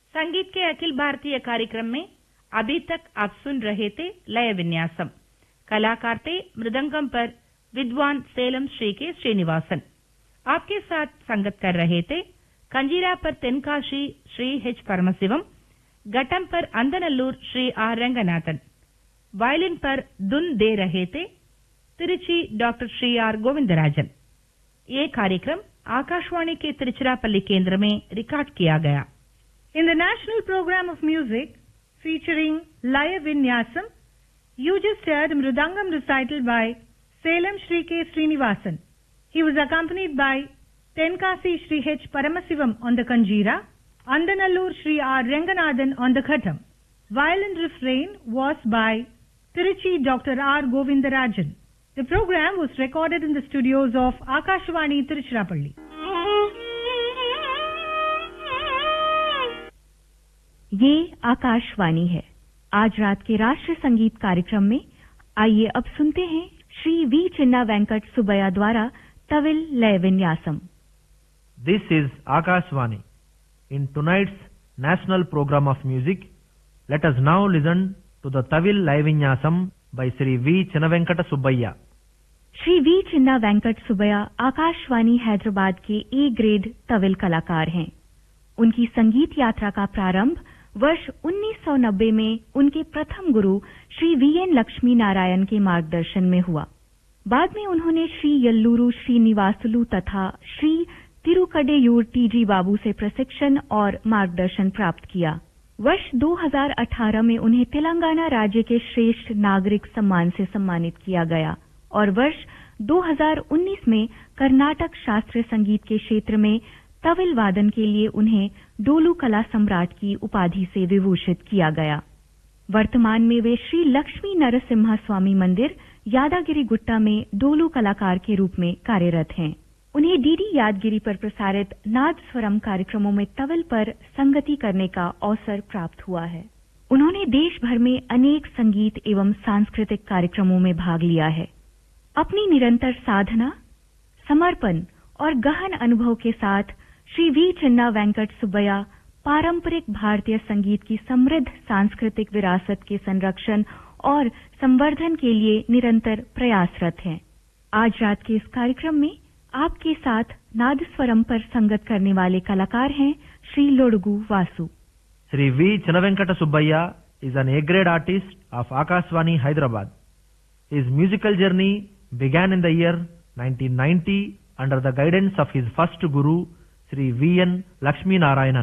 संगीत के अखिल भारतीय कार्यक्रम में अभी तक आप सुन रहे थे लय विन्यासम। कलाकार थे मृदंगम पर विद्वान सेलम श्री के श्रीनिवासन। आपके साथ संगत कर रहे थे कंजीरा पर तेनकाशी श्री एच परमशिवम, घटम पर अंदनल्लूर श्री आर रंगनाथन, वायलिन पर धुन दे रहे थे तिरुचि डॉक्टर श्री आर गोविंदराजन। ये कार्यक्रम आकाशवाणी के तिरुचिरापल्ली केंद्र में रिकॉर्ड किया गया। In the National Program of Music featuring Laya Vinyasam, you just heard Mridangam recital by Salem Shri K. Srinivasan. He was accompanied by Tenkasi Shri H. Paramasivam on the Kanjira, Andanallur Shri R. Ranganathan on the Khatam. Violin refrain was by Tiruchi Dr. R. Govindarajan. The program was recorded in the studios of Akashvani Tiruchirappalli. ये आकाशवाणी है। आज रात के राष्ट्रीय संगीत कार्यक्रम में आइए अब सुनते हैं श्री वी चिन्ना वेंकट सुब्बैया द्वारा तविल लय विन्यासम। This is Akashvani. In tonight's national program of music, let us now listen to the Tavil Lay Vinyasam by Sri V. Chinnavenkata Subbaiah. Shri we चिन्ना वेंकट सुब्बैया आकाशवाणी हैदराबाद के ए ग्रेड तविल कलाकार हैं। उनकी संगीत यात्रा का प्रारंभ वर्ष 1990 में उनके प्रथम गुरु श्री वीएन लक्ष्मी नारायण के मार्गदर्शन में हुआ। बाद में उन्होंने श्री यल्लूरू श्रीनिवासुलु तथा श्री तिरुकडेयूर टीजी बाबू से प्रशिक्षण और मार्गदर्शन प्राप्त किया। वर्ष 2018 में उन्हें तेलंगाना राज्य के श्रेष्ठ नागरिक सम्मान से सम्मानित किया गया और वर्ष 2019 में कर्नाटक शास्त्रीय संगीत के क्षेत्र में तविल वादन के लिए उन्हें डोलू कला सम्राट की उपाधि से विभूषित किया गया। वर्तमान में वे श्री लक्ष्मी नरसिम्हा स्वामी मंदिर यादागिरी गुट्टा में डोलू कलाकार के रूप में कार्यरत हैं। उन्हें डीडी यादगिरी पर प्रसारित नाद स्वरम कार्यक्रमों में तविल पर संगति करने का अवसर प्राप्त हुआ है। उन्होंने देश भर में अनेक संगीत एवं सांस्कृतिक कार्यक्रमों में भाग लिया है। अपनी निरंतर साधना, समर्पण और गहन अनुभव के साथ श्री वी चिन्ना वेंकट सुब्बैया पारंपरिक भारतीय संगीत की समृद्ध सांस्कृतिक विरासत के संरक्षण और संवर्धन के लिए निरंतर प्रयासरत हैं। आज रात के इस कार्यक्रम में आपके साथ नादस्वरम पर संगत करने वाले कलाकार हैं Shri लोडगु Vasu. Sri V. Chinnavenkata Subbaiah is an A-grade artist of Akashvani, Hyderabad. His musical journey began in the year 1990 under the guidance of his first guru, Sri V.N. Lakshmi Narayanan.